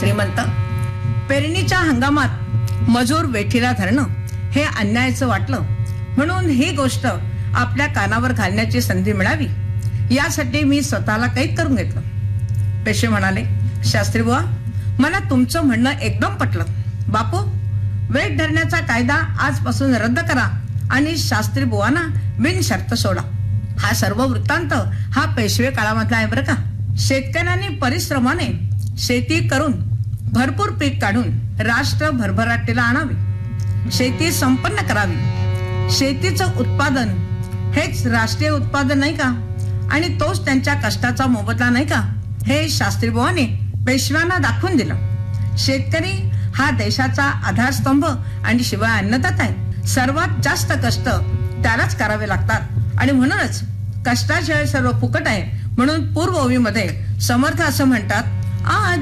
श्रीमंत. पेरणीच्या हंगामात मजूर वेठीला धरणं हे अन्यायाचं वाटलं, म्हणून ही गोष्ट आपल्या कानावर घालण्याची संधी मिळावी यासाठी मी स्वतःला कैद करून घेतलं. पेशवे म्हणाले, शास्त्री बुवा, मला तुमचं म्हणणं एकदम पटलं. बापू, वेठ धरण्याचा कायदा आजपासून रद्द करा आणि शास्त्री बुवांना बिनशर्त सोडा. हा सर्व वृत्तांत हा पेशवे काळामधला आहे बरं का. शेतकऱ्यांनी परिश्रमाने शेती करून भरपूर पीक काढून राष्ट्र भरभराटीला आणावे, शेती संपन्न करावी. शेतीचं उत्पादन हेच राष्ट्रीय उत्पादन नाही का, आणि तोच त्यांच्या कष्टाचा मोबदला नाही का, हे शास्त्री बुवाने पेशव्यांना दाखवून दिलं. शेतकरी हा देशाचा आधारस्तंभ आणि शिवाय अन्नदाता आहे. सर्वात जास्त कष्ट त्यालाच करावे लागतात आणि म्हणूनच कष्टाशिवाय सर्व फुकट आहे. म्हणून पूर्व ओवीमध्ये समर्थ असं म्हणतात,